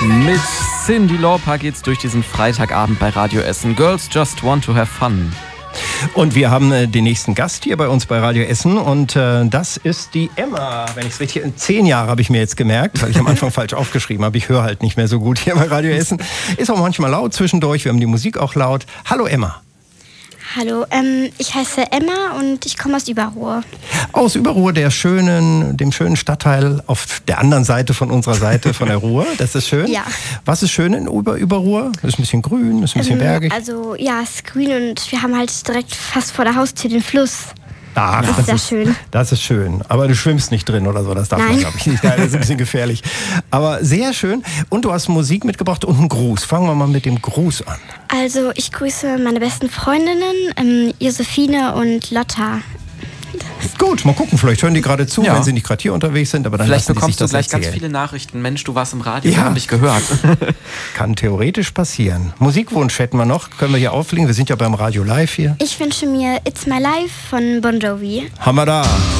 Mit Cyndi Lauper geht's durch diesen Freitagabend bei Radio Essen. Girls Just Want to Have Fun. Und wir haben den nächsten Gast hier bei uns bei Radio Essen und das ist die Emma. Wenn ich es richtig, 10 Jahre habe ich mir jetzt gemerkt, weil ich am Anfang falsch aufgeschrieben habe. Ich höre halt nicht mehr so gut hier bei Radio Essen. Ist auch manchmal laut zwischendurch, wir haben die Musik auch laut. Hallo Emma. Hallo, ich heiße Emma und ich komme aus Überruhr. Aus Überruhr, dem schönen Stadtteil auf der anderen Seite von unserer Seite, von der Ruhr. Das ist schön. Ja. Was ist schön in Überruhr? Ist ein bisschen grün, ist ein bisschen bergig. Also ja, es ist grün und wir haben halt direkt fast vor der Haustür den Fluss. Ach, das ist sehr schön. Das ist schön. Aber du schwimmst nicht drin oder so, das darf man, glaube ich, nicht. Das ist ein bisschen gefährlich. Aber sehr schön. Und du hast Musik mitgebracht und einen Gruß. Fangen wir mal mit dem Gruß an. Also ich grüße meine besten Freundinnen, Josephine und Lotta. Gut, mal gucken, vielleicht hören die gerade zu, wenn sie nicht gerade hier unterwegs sind. Aber dann vielleicht bekommst du gleich erzählen. ganz viele Nachrichten. Mensch, du warst im Radio, wir haben dich gehört. Kann theoretisch passieren. Musikwunsch hätten wir noch, können wir hier auflegen. Wir sind ja beim Radio Live hier. Ich wünsche mir It's My Life von Bon Jovi. Haben wir da.